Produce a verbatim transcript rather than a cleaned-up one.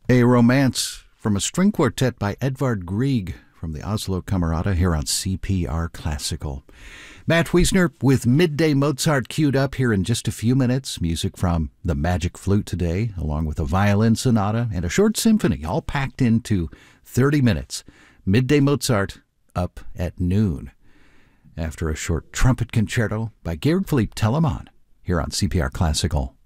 A romance from a string quartet by Edvard Grieg from the Oslo Camerata here on C P R Classical. Matt Wiesner with Midday Mozart queued up here in just a few minutes. Music from the Magic Flute today, along with a violin sonata and a short symphony, all packed into thirty minutes. Midday Mozart up at noon. After a short trumpet concerto by Georg Philipp Telemann here on C P R Classical.